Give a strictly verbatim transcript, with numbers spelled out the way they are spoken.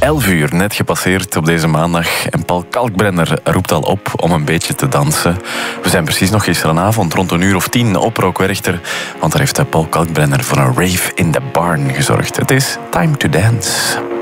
elf uur, net gepasseerd op deze maandag. En Paul Kalkbrenner roept al op om een beetje te dansen. We zijn precies nog gisteravond rond een uur of tien op Rook-Werchter. Want daar heeft Paul Kalkbrenner voor een rave in the barn gezorgd. Het is time to dance.